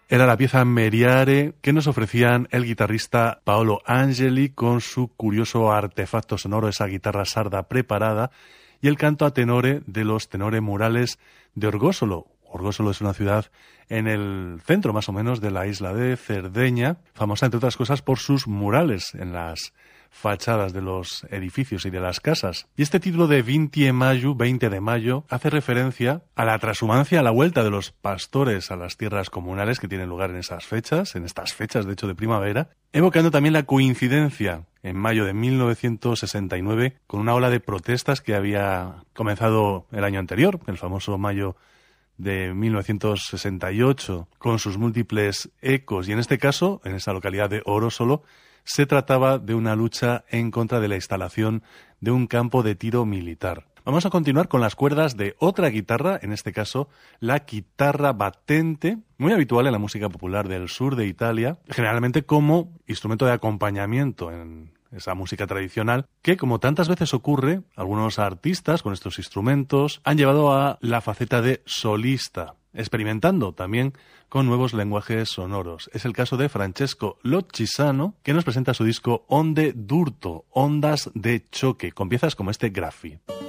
era la pieza Meriare que nos ofrecían el guitarrista Paolo Angeli con su curioso artefacto sonoro, esa guitarra sarda preparada, y el canto a tenore de los Tenore Murales de Orgosolo. Orgosolo es una ciudad en el centro más o menos de la isla de Cerdeña, famosa entre otras cosas por sus murales en las fachadas de los edificios y de las casas. Y este título de 20 de mayo, hace referencia a la transhumancia, a la vuelta de los pastores a las tierras comunales que tienen lugar en estas fechas de hecho de primavera, evocando también la coincidencia en mayo de 1969 con una ola de protestas que había comenzado el año anterior, el famoso mayo de 1968, con sus múltiples ecos, y en este caso, en esta localidad de Orosolo, se trataba de una lucha en contra de la instalación de un campo de tiro militar. Vamos a continuar con las cuerdas de otra guitarra, en este caso la chitarra battente, muy habitual en la música popular del sur de Italia, generalmente como instrumento de acompañamiento en esa música tradicional, que como tantas veces ocurre, algunos artistas con estos instrumentos han llevado a la faceta de solista, experimentando también con nuevos lenguajes sonoros. Es el caso de Francesco Lochisano, que nos presenta su disco Onde d'Urto, Ondas de Choque, con piezas como este Graffi.